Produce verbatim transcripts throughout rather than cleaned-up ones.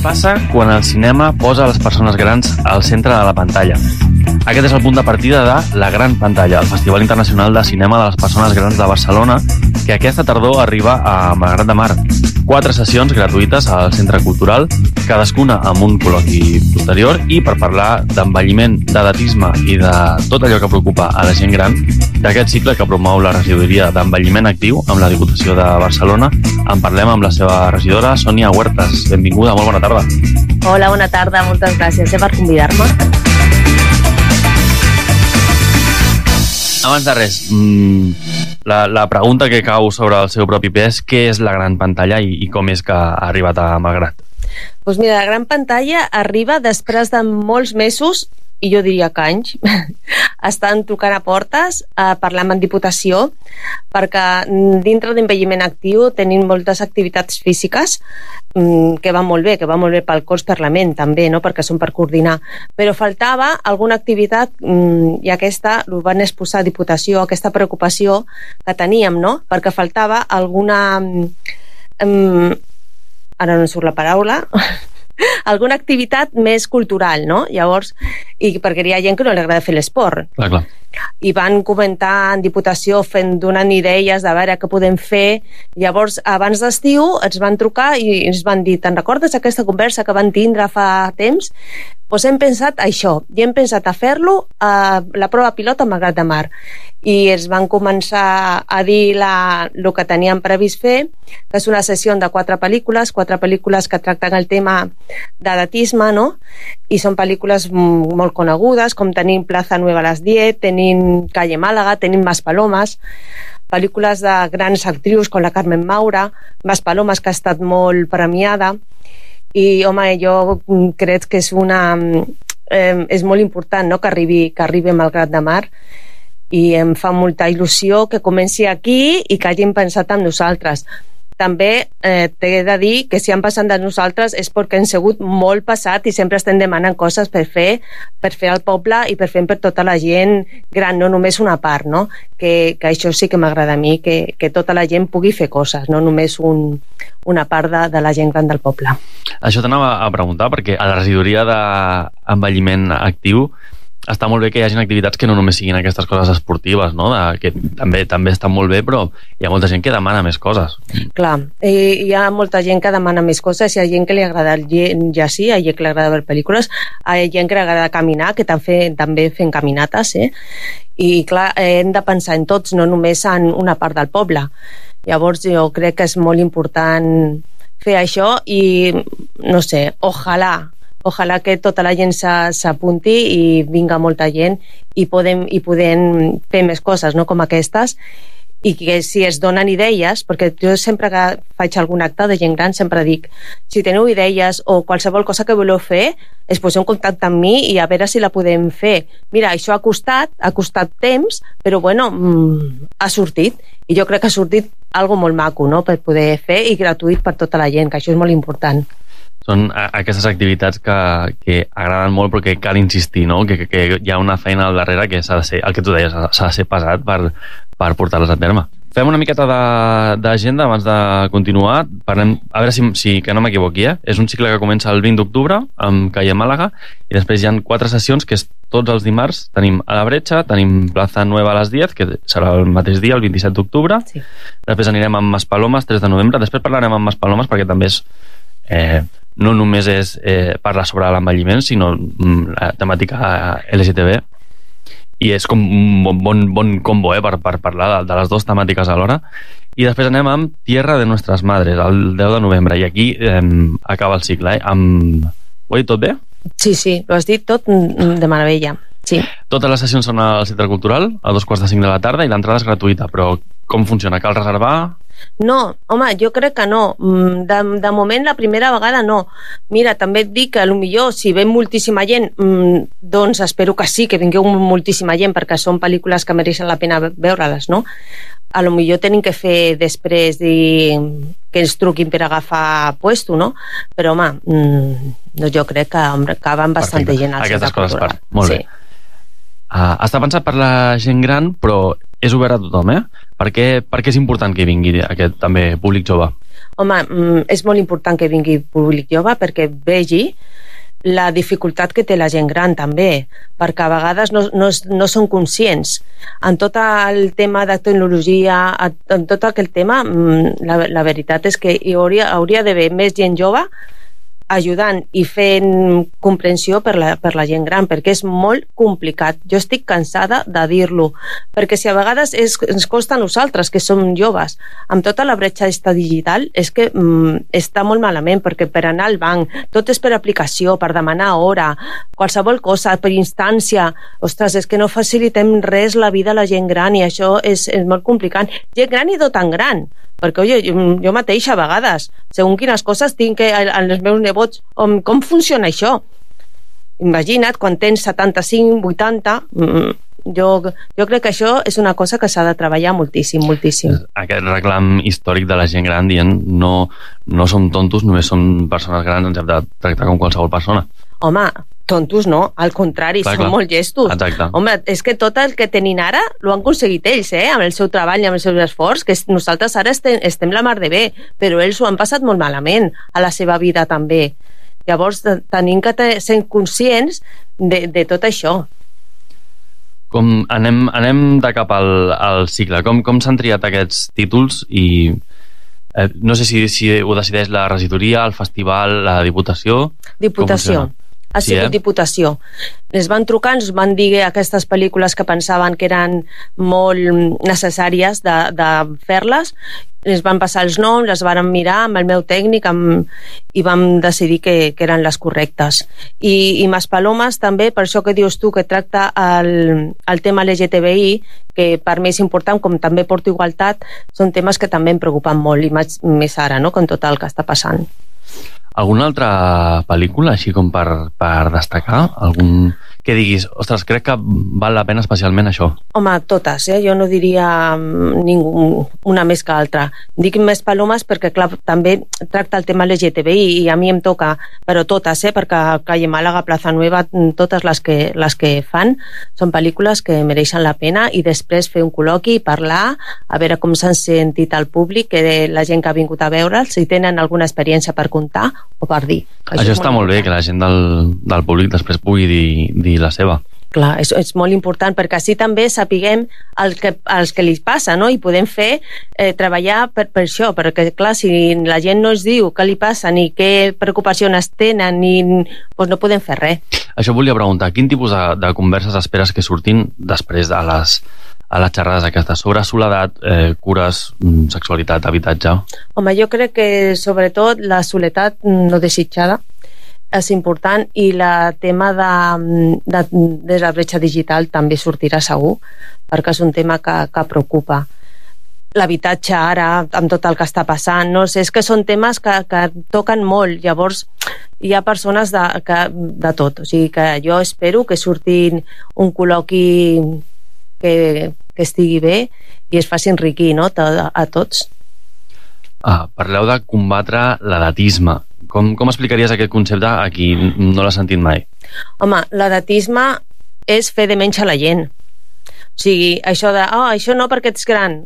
passa quan el cinema posa les persones grans al centre de la pantalla? Aquest és el punt de partida de La Gran Pantalla, el Festival Internacional de Cinema de les Persones Grans de Barcelona, que aquesta tardor arriba a Malgrat de Mar. Quatre sessions gratuïtes al Centre Cultural, cadascuna amb un col·loqui posterior, i per parlar d'envelliment, d'edatisme i de tot allò que preocupa a la gent gran, d'aquest cicle que promou la regidoria d'envelliment actiu amb la Diputació de Barcelona, en parlem amb la seva regidora, Sònia Huertas. Benvinguda, molt bona tarda. Hola, bona tarda, moltes gràcies per convidar-me. Abans de res, la, la pregunta que cau sobre el seu propi pes, què és la gran pantalla i, i com és que ha arribat a Malgrat? Doncs mira, la gran pantalla arriba després de molts mesos, i jo diria que anys, estan trucant a portes, eh, parlant amb Diputació, perquè dintre d'envelliment actiu tenim moltes activitats físiques mm, que van molt bé, que van molt bé pel cos, per la ment també, no? Perquè són per coordinar, però faltava alguna activitat mm, i aquesta ho van exposar a Diputació, aquesta preocupació que teníem, no? Perquè faltava alguna mm, ara no em surt la paraula alguna activitat més cultural, no? Llavors, i perquè hi ha gent que no li agrada fer l'esport. Clar, clar. I van comentar en Diputació fent, donant idees de veure què podem fer. Llavors, abans d'estiu ens van trucar i ens van dir, te'n recordes aquesta conversa que van tindre fa temps? Doncs hem pensat això, i hem pensat a fer-lo a la prova pilota a Malgrat de Mar. I ens van començar a dir la, el que teníem previst fer, que és una sessió de quatre pel·lícules, quatre pel·lícules que tracten el tema d'edatisme, no? I són pel·lícules molt conegudes, com tenim Plaza Nueva a les diez, tenim Calle Málaga, tenim Maspalomas, pel·lícules de grans actrius com la Carmen Maura, Maspalomas, que ha estat molt premiada. I home, jo crec que és una eh, és molt important, no?, que arribi, que arribi a Malgrat de Mar, i em fa molta il·lusió que comenci aquí i que hagin pensat en nosaltres. També eh, t'he de dir que si han passat de nosaltres és perquè han sigut molt passat i sempre estem demanant coses per fer per fer al poble i per fer per tota la gent gran, no només una part, no? Que, que això sí que m'agrada a mi, que, que tota la gent pugui fer coses, no només un, una part de, de la gent gran del poble. Això t'anava a preguntar, perquè a la regidoria d'envelliment actiu està molt bé que hi hagi activitats que no només siguin aquestes coses esportives, no? De, que també també estan molt bé, però hi ha molta gent que demana més coses. Clar, hi ha molta gent que demana més coses, hi ha gent que li agrada llegir, hi ha gent que li agrada veure pel·lícules, hi ha gent que li agrada caminar, que també, també fem caminates, eh? I clar, hem de pensar en tots, no només en una part del poble. Llavors jo crec que és molt important fer això i, no sé, ojalà Ojalà que tota la gent s'apunti i vinga molta gent i podem, i podem fer més coses, no?, com aquestes, i que si es donen idees, perquè jo sempre que faig algun acte de gent gran sempre dic, si teniu idees o qualsevol cosa que voleu fer, es poseu en contacte amb mi i a veure si la podem fer. Mira, això ha costat, ha costat temps, però bueno, mmm, ha sortit, i jo crec que ha sortit algo molt maco, no?, per poder fer, i gratuït per tota la gent, que això és molt important. Són aquestes activitats que, que agraden molt però que cal insistir, no? Que, que, que hi ha una feina al darrere que s'ha de ser, el que tu deies, s'ha de ser pesat per, per portar-les a terme. Fem una miqueta d'agenda abans de continuar. Parlem, a veure si, si que no m'equivoqui, eh? És un cicle que comença el vint d'octubre amb Calle Málaga i després hi ha quatre sessions que és tots els dimarts. Tenim a la Bretxa, tenim Plaza Nueva a les diez, que serà el mateix dia, el vint-i-set d'octubre. Sí. Després anirem amb Maspalomas, tres de novembre. Després parlarem amb Maspalomas perquè també és... Eh, no només és eh, parlar sobre l'envelliment, sinó mm, la temàtica L G T B, i és com un bon, bon, bon combo eh, per, per parlar de, de les dues temàtiques alhora. I després anem amb Tierra de Nuestras Madres, el deu de novembre, i aquí eh, acaba el cicle. Eh, amb... Ho he dit tot bé? Sí, sí, ho has dit tot de meravella. Sí. Totes les sessions són al Centre Cultural, a dos quarts de cinc de la tarda, i l'entrada és gratuïta, però com funciona? Cal reservar? No, home, jo crec que no. De, de moment, la primera vegada no. Mira, també et dic que potser si ve moltíssima gent, doncs espero que sí, que vingueu moltíssima gent, perquè són pel·lícules que mereixen la pena veure-les, no? A lo millor tenim que fer després i que ens truquin per agafar puesto, no? Però, home, no, jo crec que, home, que van bastanta gent al Centre Cultural. Coses per... Molt sí. bé. Uh, està pensat per la gent gran, però és obert a tothom, eh? Per què, per què és important que vingui aquest també públic jove? Home, és molt important que vingui públic jove perquè vegi la dificultat que té la gent gran també, perquè a vegades no, no, no són conscients. En tot el tema de tecnologia, en tot aquell tema, la, la veritat és que hi hauria, hauria d'haver més gent jove ajudant i fent comprensió per la, per la gent gran, perquè és molt complicat. Jo estic cansada de dir-lo, perquè si a vegades és, ens costa a nosaltres, que som joves, amb tota la bretxa esta digital, és que mm, està molt malament, perquè per anar al banc, tot és per aplicació, per demanar hora, qualsevol cosa, per instància. Ostres, és que no facilitem res la vida a la gent gran i això és, és molt complicat. Gent gran i no tan gran, perquè, oi, jo, jo mateixa a vegades, segons quines coses tinc que als meus nebots, com, com funciona això? Imagina't, quan tens setanta-cinc, vuitanta, jo, jo crec que això és una cosa que s'ha de treballar moltíssim, moltíssim. Aquest reclam històric de la gent gran dient no, no som tontos, només som persones grans, ens hem de tractar com qualsevol persona. Home, tontos no, al contrari, clar, són clar. molt llestos. Exacte. Home, és que tot el que tenin ara l'ho han aconseguit ells, eh? Amb el seu treball i amb el seu esforç, que nosaltres ara estem, estem la mar de bé, però ells ho han passat molt malament a la seva vida també. Llavors tenim que ser conscients de, de tot això. Com anem, anem de cap al, al cicle, com, com s'han triat aquests títols i eh, no sé si, si ho decideix la regidoria, el festival, la Diputació? Diputació. Ha sigut sí, eh? Diputació. Es van trucar, ens van dir aquestes pel·lícules que pensaven que eren molt necessàries de, de fer-les, ens van passar els noms, les vàrem mirar amb el meu tècnic amb, i vam decidir que, que eren les correctes. I, i Maspalomes també, per això que dius tu, que tracta el, el tema L G T B I, que per mi és important, com també porto igualtat, són temes que també em preocupen molt, i més, més ara, no?, con tot el que està passant. Alguna altra pel·lícula, així com per, per destacar? Algun que diguis, ostres, crec que val la pena especialment això? Home, totes, eh? Jo no diria ningú, una més que altra. Dic més Palomes perquè, clar, també tracta el tema L G T B I i a mi em toca, però totes, eh? Perquè Calle Màlaga, Plaza Nueva, totes les que, les que fan són pel·lícules que mereixen la pena, i després fer un col·loqui i parlar, a veure com s'han sentit al públic, que la gent que ha vingut a veure'ls, si tenen alguna experiència per contar o per dir. Això, això està molt bé, que la gent del, del públic després pugui dir, dir la seva. Clar, és, és molt important, perquè així també sapiguem el que, els que li passa, no? I podem fer, eh, treballar per, per això, perquè clar, si la gent no ens diu què li passa, ni què preocupacions tenen, ni, doncs no podem fer res. Això volia preguntar, quin tipus de, de converses esperes que surtin després de les, a les xerrades aquestes, sobre soledat, eh, cures, sexualitat, habitatge? Home, jo crec que sobretot la soledat no desitjada és important, i el tema de, de, de la bretxa digital també sortirà segur, perquè és un tema que, que preocupa. L'habitatge ara, amb tot el que està passant, no sé, és que són temes que, que toquen molt. Llavors hi ha persones de, que, de tot, o sigui que jo espero que surtin un col·loqui que, que estigui bé i es faci enriquir, no?, a, a tots. Ah, parleu de combatre l'edatisme. Com, com explicaries aquest concepte a qui no l'ha sentit mai? Home, l'edatisme és fer de menys a la gent. O sigui, això de, oh, això no perquè ets gran.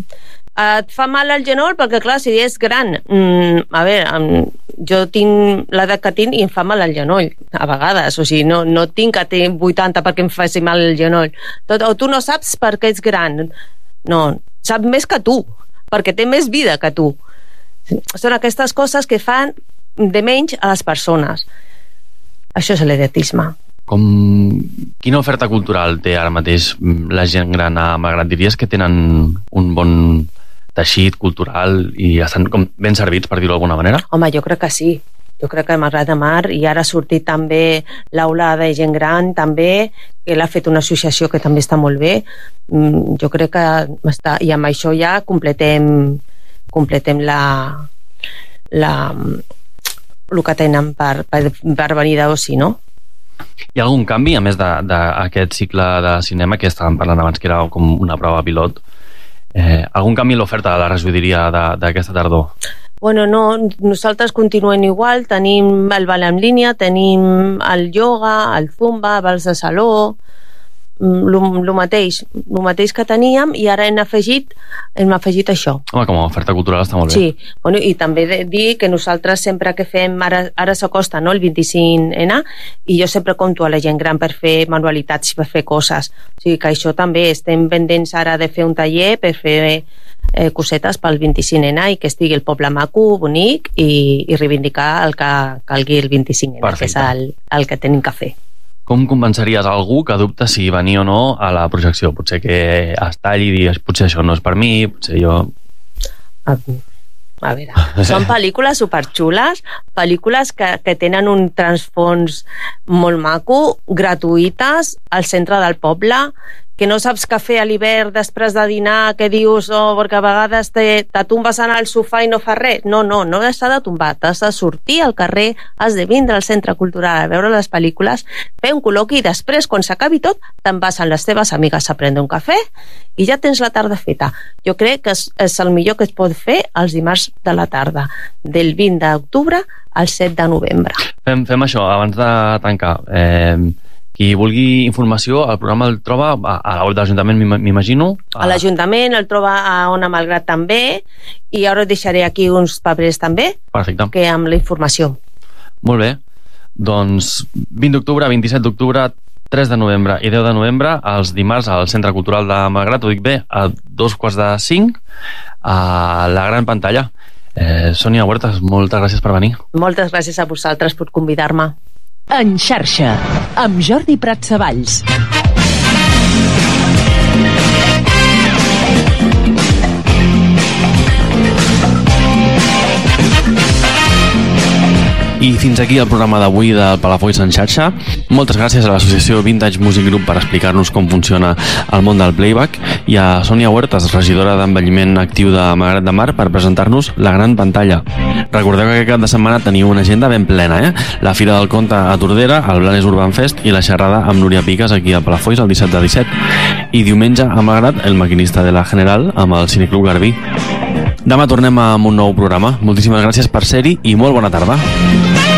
Et fa mal al genoll perquè, clar, si és gran, mm, a veure, jo tinc l'edat que tinc i em fa mal al genoll, a vegades. O sigui, no, no tinc que tenir vuitanta perquè em faci mal el genoll. Tot, o tu no saps perquè ets gran. No, sap més que tu, perquè té més vida que tu. Són aquestes coses que fan de menys a les persones. Això és l'edatisme. Com, quina oferta cultural té ara mateix la gent gran a Malgrat? Diries que tenen un bon teixit cultural i estan com ben servits, per dir-ho d'alguna manera? Home, jo crec que sí. Jo crec que Malgrat de Mar, i ara ha sortit també l'aula de gent gran, també, que l'ha fet una associació que també està molt bé. Jo crec que està, i amb això ja completem completem la la el que tenen per, per, per venir d'oci, no? Hi ha algun canvi, a més d'aquest cicle de cinema que estàvem parlant abans, que era com una prova pilot? Eh, algun canvi en l'oferta de la regidoria d'aquesta tardor? Bueno, no, nosaltres continuem igual, tenim el ball en línia, tenim el ioga, el zumba, balls de saló, el mateix, el mateix que teníem, i ara hem afegit, hem afegit això. Home, com a oferta cultural està molt bé. Sí, bueno, i també de dir que nosaltres sempre que fem, ara, ara s'acosta, no?, el vint-i-cinc ena, i jo sempre compto a la gent gran per fer manualitats i per fer coses. O sigui que això també estem pendents ara de fer un taller per fer eh, cosetes pel vint-i-cinc ena i que estigui el poble maco, bonic, i, i reivindicar el que calgui el vint-i-cinc ena, que és el, el que tenim que fer. Com convenceries algú que dubta si venir o no a la projecció? Potser que es talli i digues, potser això no és per mi, potser jo... A, a veure, són pel·lícules superxules, pel·lícules que, que tenen un transfons molt maco, gratuïtes, al centre del poble, que no saps què fer a l'hivern després de dinar, que dius, oh, perquè a vegades te, te tombes en el sofà i no fa res. No, no, no has de tombar, has de sortir al carrer, has de vindre al centre cultural a veure les pel·lícules, fer un col·loqui i després, quan s'acabi tot, te'n vas amb les teves amigues a prendre un cafè i ja tens la tarda feta. Jo crec que és, és el millor que es pot fer els dimarts de la tarda, del vint d'octubre al set de novembre. Fem, fem això, abans de tancar. Eh... Qui vulgui informació, el programa el troba a, a la web de l'Ajuntament, m'imagino. A, a l'Ajuntament, el troba a Ona Malgrat també, i ara deixaré aquí uns papers també. Perfecte. Que amb la informació. Molt bé. Doncs vint d'octubre, vint-i-set d'octubre, tres de novembre i deu de novembre, els dimarts al Centre Cultural de Malgrat, ho dic bé, a dos quarts de cinc, a la gran pantalla. Eh, Sònia Huertas, moltes gràcies per venir. Moltes gràcies a vosaltres per convidar-me. En xarxa, amb Jordi Pratsavalls. I fins aquí el programa d'avui del Palafolls en xarxa. Moltes gràcies a l'associació Vintage Music Group per explicar-nos com funciona el món del playback, i a Sònia Huertas, regidora d'envelliment actiu de Malgrat de Mar, per presentar-nos la gran pantalla. Recordeu que aquest cap de setmana teniu una agenda ben plena, eh? La Fira del Conte a Tordera, el Blanes Urban Fest i la xerrada amb Núria Piques aquí al Palafolls el disset de disset. I diumenge a Malgrat, el maquinista de la General amb el Cineclub Garbí. Demà tornem amb un nou programa. Moltíssimes gràcies per ser-hi i molt bona tarda.